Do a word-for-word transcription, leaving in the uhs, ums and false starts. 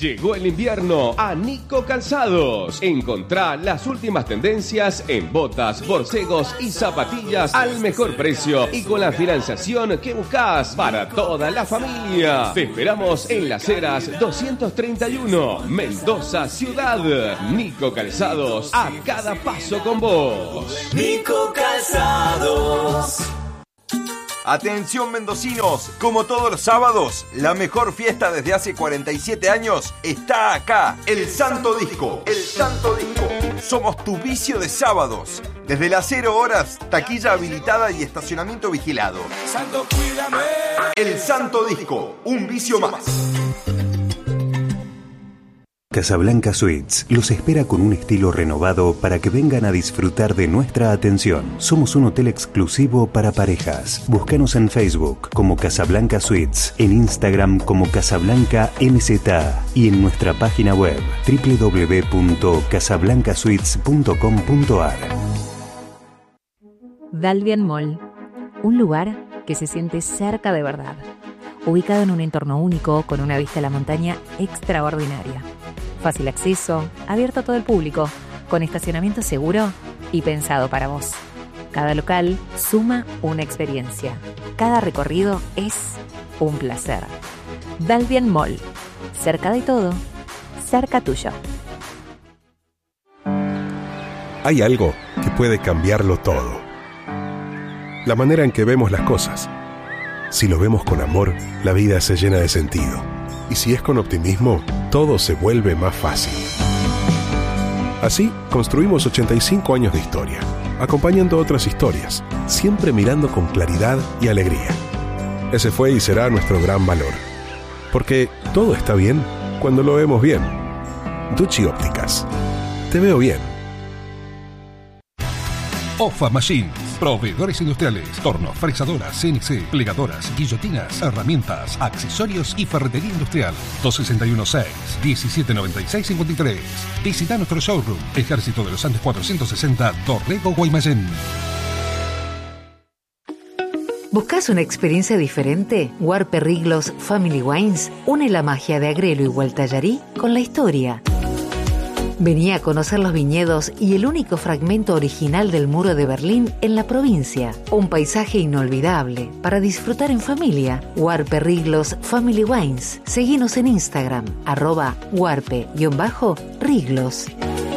Llegó el invierno a Nico Calzados. Encontrá las últimas tendencias en botas, borcegos y zapatillas al mejor precio y con la financiación que buscás para toda la familia. Te esperamos en Las Heras doscientos treinta y uno, Mendoza Ciudad. Nico Calzados, a cada paso con vos. Nico Calzados. Atención mendocinos, como todos los sábados, la mejor fiesta desde hace cuarenta y siete años está acá, el Santo Disco, el Santo Disco. Somos tu vicio de sábados, desde las cero horas, taquilla habilitada y estacionamiento vigilado. Santo, cuídame. El Santo Disco, un vicio más. Casablanca Suites los espera con un estilo renovado para que vengan a disfrutar de nuestra atención. Somos un hotel exclusivo para parejas. Búscanos en Facebook como Casablanca Suites, en Instagram como Casablanca M Z y en nuestra página web doble u doble u doble u punto casablanca suites punto com punto a r. Dalvian Mall, un lugar que se siente cerca de verdad, ubicado en un entorno único con una vista a la montaña extraordinaria. Fácil acceso, abierto a todo el público, con estacionamiento seguro y pensado para vos. Cada local suma una experiencia. Cada recorrido es un placer. Dalvian Mall, cerca de todo, cerca tuyo. Hay algo que puede cambiarlo todo. La manera en que vemos las cosas. Si lo vemos con amor, la vida se llena de sentido. Y si es con optimismo, todo se vuelve más fácil. Así, construimos ochenta y cinco años de historia, acompañando otras historias, siempre mirando con claridad y alegría. Ese fue y será nuestro gran valor. Porque todo está bien cuando lo vemos bien. Ducci Ópticas. Te veo bien. Ofa Machines, proveedores industriales, tornos, fresadoras, C N C, plegadoras, guillotinas, herramientas, accesorios y ferretería industrial. dos sesenta y uno seis, diecisiete noventa y seis cincuenta y tres. Visita nuestro showroom, Ejército de los Andes cuatrocientos sesenta, Dorrego, Guaymallén. ¿Buscas una experiencia diferente? Huarpe Riglos Family Wines une la magia de Agrelo y Gualtallarí con la historia. Vení a conocer los viñedos y el único fragmento original del muro de Berlín en la provincia. Un paisaje inolvidable para disfrutar en familia. Huarpe Riglos Family Wines. Seguinos en Instagram, arroba huarpe-riglos.